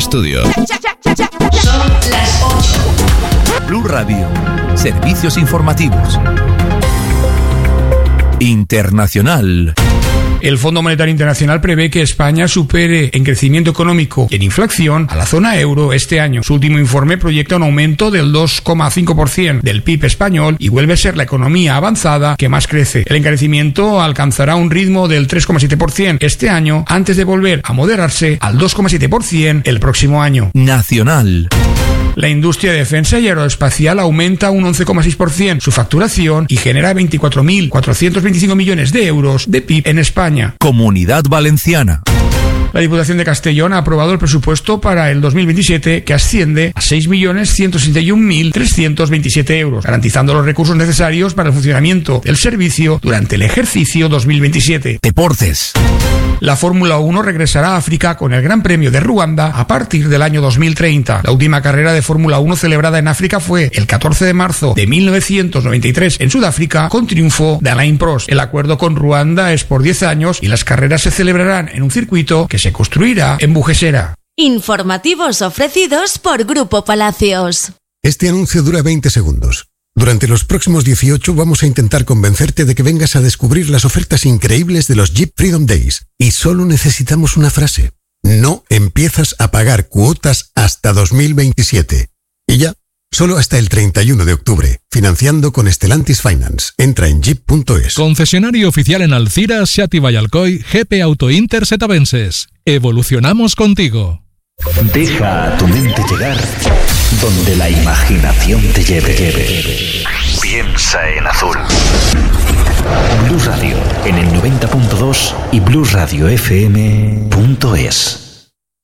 estudio. Son las 8. Blue Radio. Servicios informativos. Internacional. El Fondo Monetario Internacional prevé que España supere en crecimiento económico y en inflación a la zona euro este año. Su último informe proyecta un aumento del 2,5% del PIB español y vuelve a ser la economía avanzada que más crece. El encarecimiento alcanzará un ritmo del 3,7% este año antes de volver a moderarse al 2,7% el próximo año. Nacional. La industria de defensa y aeroespacial aumenta un 11,6% su facturación y genera 24.425 millones de euros de PIB en España. Comunidad Valenciana. La Diputación de Castellón ha aprobado el presupuesto para el 2027 que asciende a 6.161.327 euros, garantizando los recursos necesarios para el funcionamiento del servicio durante el ejercicio 2027. Deportes. La Fórmula 1 regresará a África con el Gran Premio de Ruanda a partir del año 2030. La última carrera de Fórmula 1 celebrada en África fue el 14 de marzo de 1993 en Sudáfrica con triunfo de Alain Prost. El acuerdo con Ruanda es por 10 años y las carreras se celebrarán en un circuito que se construirá en Bugesera. Informativos ofrecidos por Grupo Palacios. Este anuncio dura 20 segundos. Durante los próximos 18 vamos a intentar convencerte de que vengas a descubrir las ofertas increíbles de los Jeep Freedom Days. Y solo necesitamos una frase. No empiezas a pagar cuotas hasta 2027. Y ya, solo hasta el 31 de octubre. Financiando con Stellantis Finance. Entra en jeep.es. Concesionario oficial en Alcira, Seat y Alcoy, GP Auto Inter Setavenses. Evolucionamos contigo. Deja a tu mente llegar donde la imaginación te lleve. Piensa en azul. Blue Radio en el 90.2 y blueradiofm.es.